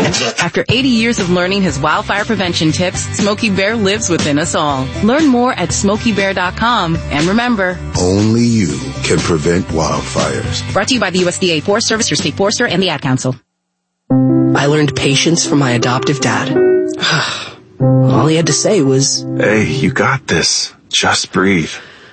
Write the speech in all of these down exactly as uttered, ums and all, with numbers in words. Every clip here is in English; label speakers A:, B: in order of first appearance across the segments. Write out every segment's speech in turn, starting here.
A: After eighty years of learning his wildfire prevention tips, Smokey Bear lives within us all. Learn more at smokey bear dot com. And remember,
B: only you can prevent wildfires.
A: Brought to you by the U S D A Forest Service, your state forester, and the Ad Council.
C: I learned patience from my adoptive dad. All he had to say was,
D: "Hey, you got this. Just breathe."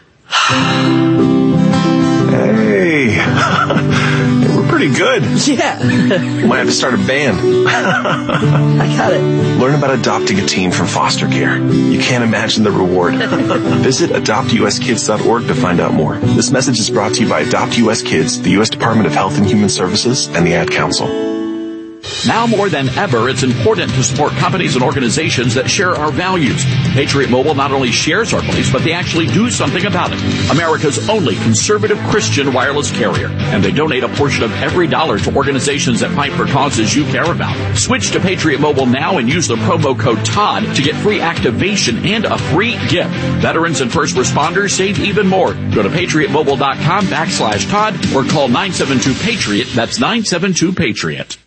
D: Hey, we're pretty good.
C: Yeah.
D: Might have to start a band.
C: I got it.
D: Learn about adopting a teen from foster care. You can't imagine the reward. Visit adopt u s kids dot org to find out more. This message is brought to you by Adopt U S Kids, the U S Department of Health and Human Services, and the Ad Council.
E: Now more than ever, it's important to support companies and organizations that share our values. Patriot Mobile not only shares our beliefs, but they actually do something about it. America's only conservative Christian wireless carrier. And they donate a portion of every dollar to organizations that fight for causes you care about. Switch to Patriot Mobile now and use the promo code TODD to get free activation and a free gift. Veterans and first responders save even more. Go to patriot mobile dot com backslash Todd or call nine seven two PATRIOT. That's nine seven two PATRIOT.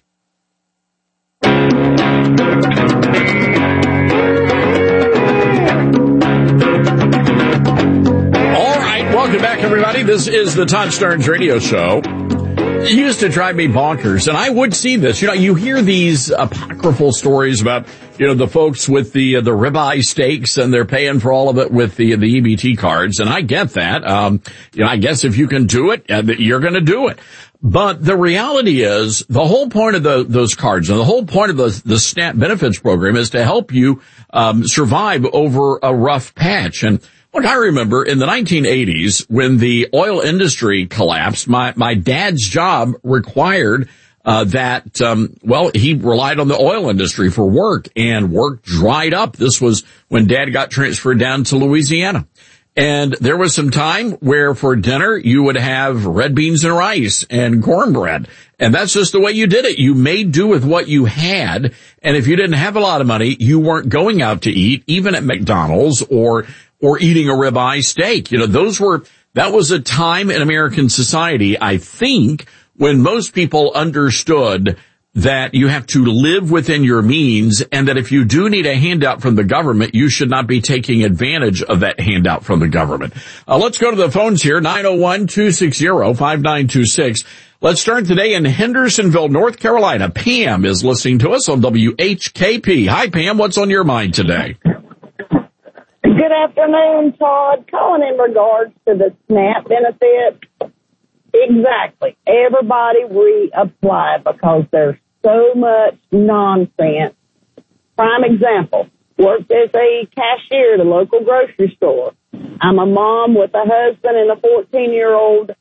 F: Welcome back, everybody. This is the Todd Starnes Radio Show. It used to drive me bonkers, and I would see this. You know, you hear these apocryphal stories about, you know, the folks with the uh, the ribeye steaks, and they're paying for all of it with the the E B T cards, and I get that. Um, you know, I guess if you can do it, uh, you're going to do it. But the reality is, the whole point of the, those cards and the whole point of the, the SNAP benefits program is to help you um, survive over a rough patch. And look, I remember in the nineteen eighties when the oil industry collapsed, my, my dad's job required uh, that, um, well, he relied on the oil industry for work, and work dried up. This was when Dad got transferred down to Louisiana. And there was some time where for dinner you would have red beans and rice and cornbread. And that's just the way you did it. You made do with what you had. And if you didn't have a lot of money, you weren't going out to eat, even at McDonald's or or eating a ribeye steak. You know, those were, that was a time in American society, I think, when most people understood that you have to live within your means, and that if you do need a handout from the government, you should not be taking advantage of that handout from the government. Uh, let's go to the phones here, nine oh one, two six zero, five nine two six. Let's start today in Hendersonville, North Carolina. Pam is listening to us on W H K P. Hi, Pam. What's on your mind today?
G: Good afternoon, Todd. Calling in regards to the SNAP benefit. Exactly. Everybody reapply because there's so much nonsense. Prime example, worked as a cashier at a local grocery store. I'm a mom with a husband and a fourteen-year-old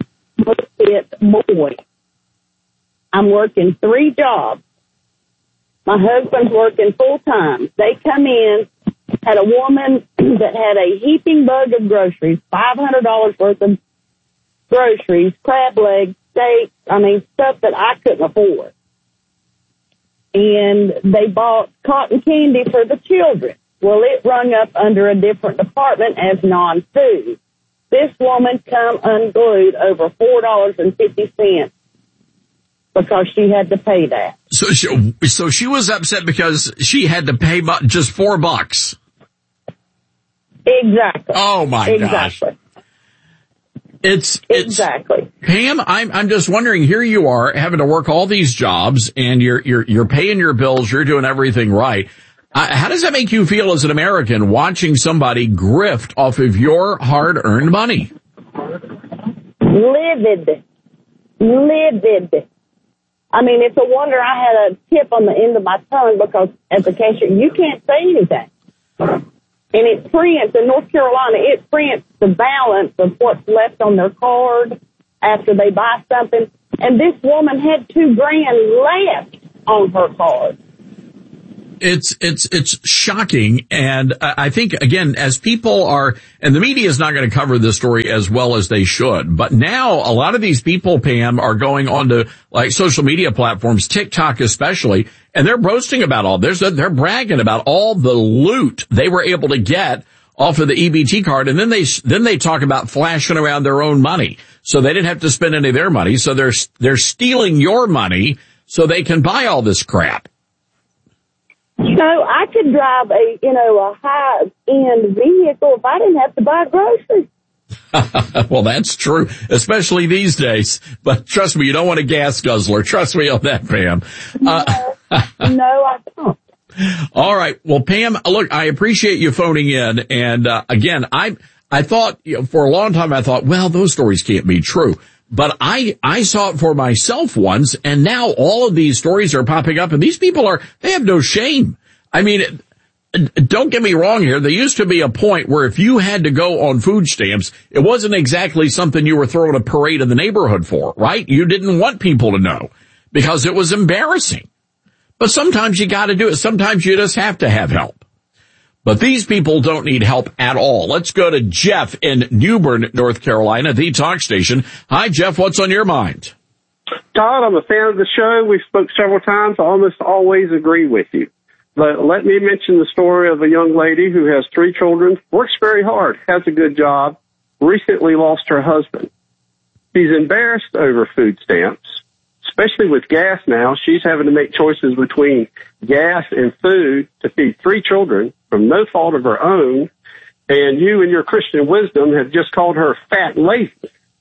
G: boy. I'm working three jobs. My husband's working full-time. They come in, had a woman that had a heaping bug of groceries, five hundred dollars worth of groceries, crab legs, steak, I mean, stuff that I couldn't afford. And they bought cotton candy for the children. Well, it rung up under a different department as non-food. This woman come unglued over four dollars and fifty cents because she had to pay that.
F: So she, so she was upset because she had to pay just four bucks.
G: Exactly.
F: Oh my
G: exactly.
F: gosh. It's, it's
G: exactly.
F: Pam, I'm I'm just wondering, here you are having to work all these jobs and you're you're you're paying your bills, you're doing everything right. Uh, how does that make you feel as an American watching somebody grift off of your hard-earned money?
G: Livid. Livid. I mean, it's a wonder I had a tip on the end of my tongue because as a cashier, you can't say anything. And it prints, in North Carolina, it prints the balance of what's left on their card after they buy something. And this woman had two grand left on her card.
F: It's, it's, it's shocking. And I think, again, as people are, and the media is not going to cover this story as well as they should, but now a lot of these people, Pam, are going onto like social media platforms, TikTok especially, and they're boasting about all this. They're bragging about all the loot they were able to get off of the E B T card. And then they, then they talk about flashing around their own money. So they didn't have to spend any of their money. So they're, they're stealing your money so they can buy all this crap.
G: You know, I could drive a, you know, a high-end vehicle if I didn't have to buy groceries.
F: Well, that's true, especially these days. But trust me, you don't want a gas guzzler. Trust me on that, Pam. Uh,
G: no, no, I don't.
F: All right. Well, Pam, look, I appreciate you phoning in. And, uh, again, I, I thought, you know, for a long time, I thought, well, those stories can't be true. But I, I saw it for myself once, and now all of these stories are popping up, and these people are, they have no shame. I mean, don't get me wrong here. There used to be a point where if you had to go on food stamps, it wasn't exactly something you were throwing a parade in the neighborhood for, right? You didn't want people to know because it was embarrassing. But sometimes you got to do it. Sometimes you just have to have help. But these people don't need help at all. Let's go to Jeff in Newbern, North Carolina, the talk station. Hi, Jeff. What's on your mind?
H: Todd, I'm a fan of the show. We've spoke several times. I almost always agree with you. But let me mention the story of a young lady who has three children, works very hard, has a good job, recently lost her husband. She's embarrassed over food stamps, especially with gas now. She's having to make choices between gas and food to feed three children from no fault of her own, and you in your Christian wisdom have just called her fat and lazy.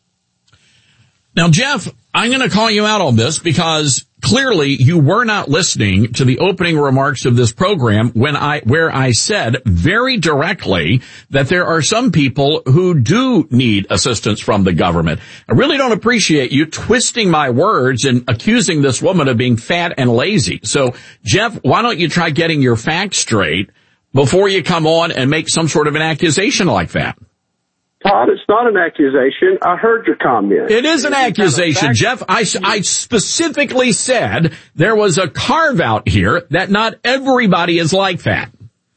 F: Now, Jeff, I'm going to call you out on this because clearly you were not listening to the opening remarks of this program when I, where I said very directly that there are some people who do need assistance from the government. I really don't appreciate you twisting my words and accusing this woman of being fat and lazy. So, Jeff, why don't you try getting your facts straight before you come on and make some sort of an accusation like that?
H: Todd, it's not an accusation. I heard your comment.
F: It is an accusation, Jeff. I, I specifically said there was a carve-out here that not everybody is like that.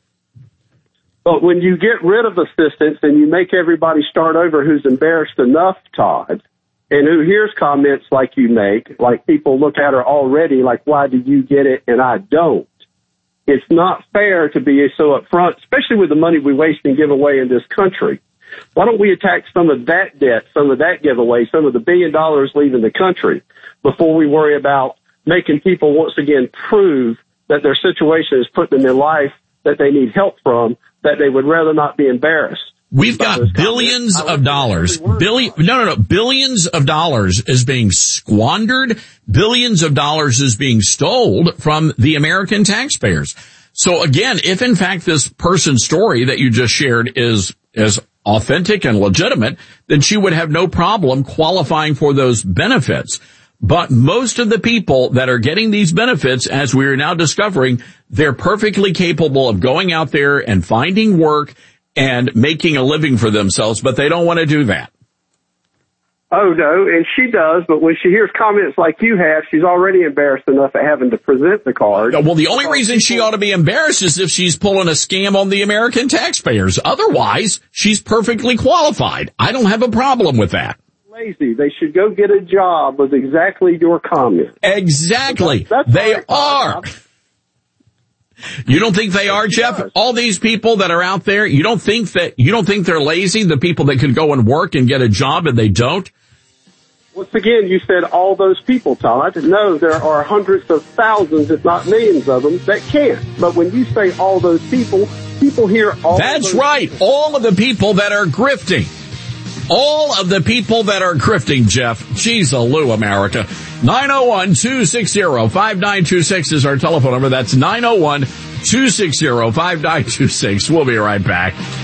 H: But when you get rid of assistance and you make everybody start over who's embarrassed enough, Todd, and who hears comments like you make, like people look at her already like, why do you get it and I don't? It's not fair to be so upfront, especially with the money we waste and give away in this country. Why don't we attack some of that debt, some of that giveaway, some of the billion dollars leaving the country before we worry about making people once again prove that their situation is putting them in life that they need help from, that they would rather not be embarrassed.
F: We've got billions of dollars, billion, no, no, no, billions of dollars is being squandered. Billions of dollars is being stolen from the American taxpayers. So again, if in fact this person's story that you just shared is, is authentic and legitimate, then she would have no problem qualifying for those benefits. But most of the people that are getting these benefits, as we are now discovering, they're perfectly capable of going out there and finding work and making a living for themselves, but they don't want to do that.
H: Oh, no, and she does, but when she hears comments like you have, she's already embarrassed enough at having to present the card.
F: Well, the only reason she ought to be embarrassed is if she's pulling a scam on the American taxpayers. Otherwise, she's perfectly qualified. I don't have a problem with that.
H: Lazy. They should go get a job with exactly your comment.
F: Exactly.
H: That's, that's
F: they
H: right.
F: are. You don't think they are, Jeff? All these people that are out there, you don't think that, you don't think they're lazy, the people that could go and work and get a job and they don't?
H: Once again, you said all those people, Todd. No, there are hundreds of thousands, if not millions of them, that can't. But when you say all those people, people hear all
F: That's
H: those
F: right.
H: people.
F: All of the people that are grifting. All of the people that are grifting, Jeff. Jeez-a-loo, America. nine oh one, two six zero, five nine two six is our telephone number. That's nine oh one, two six zero, five nine two six. We'll be right back.